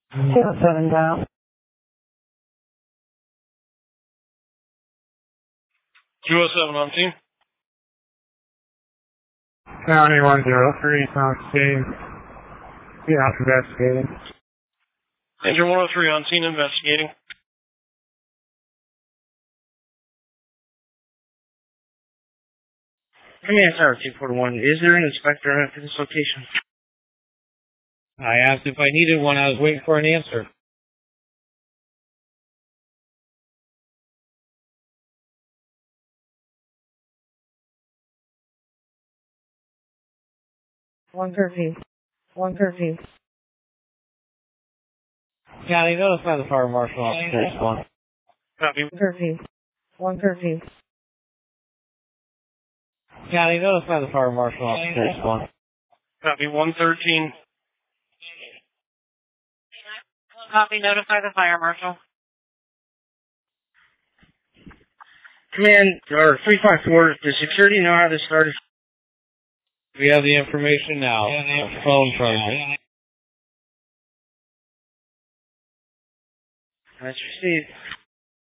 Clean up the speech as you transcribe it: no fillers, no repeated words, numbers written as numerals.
7 down. 207 on scene. County 103 on scene. Yeah, investigating. Engine 103 on scene investigating. Command Tower 241, is there an inspector at this location? I asked if I needed one. I was waiting for an answer. One curfew. County, notify the fire marshal officer. One. Copy. One curfew. County, notify the fire marshal officer. One. Copy. 113. Copy, notify the fire marshal. Command, or 354, does security know how this started? We have the information now. Phone from me. That's received.